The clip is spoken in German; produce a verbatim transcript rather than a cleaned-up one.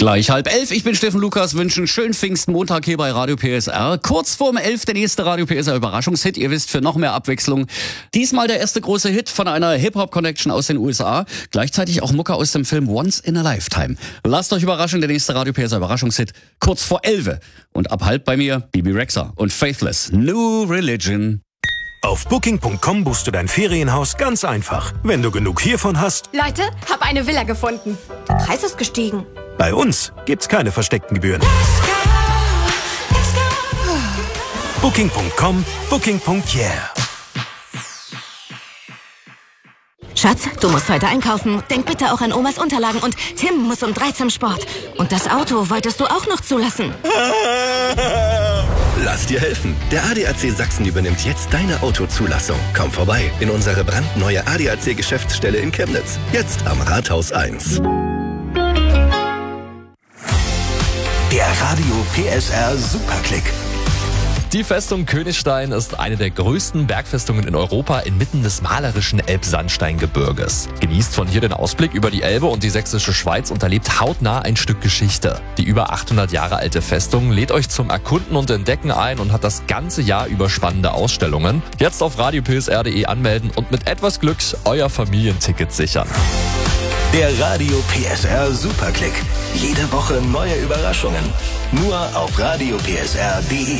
Gleich halb elf. Ich bin Steffen Lukas, wünsche einen schönen Pfingstmontag hier bei Radio P S R. Kurz vorm elf der nächste Radio P S R Überraschungshit. Ihr wisst, für noch mehr Abwechslung. Diesmal der erste große Hit von einer Hip-Hop-Connection aus den U S A. Gleichzeitig auch Mucke aus dem Film Once in a Lifetime. Lasst euch überraschen, der nächste Radio P S R Überraschungshit. Kurz vor elf. Und ab halb bei mir Bibi Rexha und Faithless. New Religion. Auf Booking Punkt com buchst du dein Ferienhaus ganz einfach. Wenn du genug hiervon hast. Leute, hab eine Villa gefunden. Der Preis ist gestiegen. Bei uns gibt's keine versteckten Gebühren. Booking Punkt com, Booking Punkt yeah. Schatz, du musst heute einkaufen. Denk bitte auch an Omas Unterlagen und Tim muss um drei zum Sport. Und das Auto wolltest du auch noch zulassen. Lass dir helfen. Der A D A C Sachsen übernimmt jetzt deine Autozulassung. Komm vorbei in unsere brandneue A D A C Geschäftsstelle in Chemnitz. Jetzt am Rathaus eins. Der Radio P S R Superklick. Die Festung Königstein ist eine der größten Bergfestungen in Europa inmitten des malerischen Elbsandsteingebirges. Genießt von hier den Ausblick über die Elbe und die sächsische Schweiz und erlebt hautnah ein Stück Geschichte. Die über achthundert Jahre alte Festung lädt euch zum Erkunden und Entdecken ein und hat das ganze Jahr über spannende Ausstellungen. Jetzt auf radio p s r punkt d e anmelden und mit etwas Glück euer Familienticket sichern. Der Radio P S R Superklick. Jede Woche neue Überraschungen. Nur auf radio p s r punkt d e.